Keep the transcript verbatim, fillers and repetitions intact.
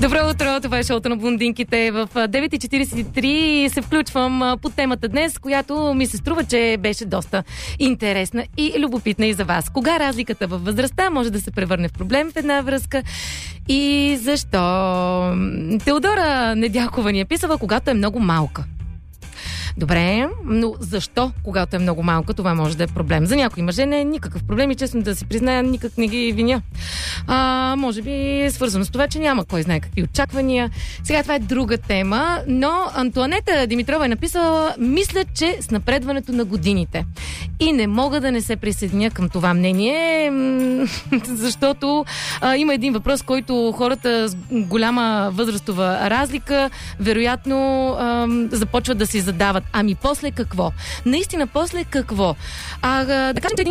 Добро утро, това е шоуто на блондинките. В девет и четирийсет и три се включвам по темата днес, която ми се струва, че беше доста интересна и любопитна и за вас. Кога разликата във възрастта може да се превърне в проблем в една връзка и защо? Теодора Недялкова ни е писала, когато е много малка. Добре, но защо, когато е много малка, това може да е проблем? За някои мъже не е никакъв проблем и честно да си призная, никак не ги виня. А, може би е свързано с това, че няма кой знае какви очаквания. Сега това е друга тема, но Антоанета Димитрова е написала: мисля, че с напредването на годините. И не мога да не се присъединя към това мнение, защото а, има един въпрос, който хората с голяма възрастова разлика вероятно а, започват да си задават. Ами после какво? Наистина после какво? А, да кажем, че един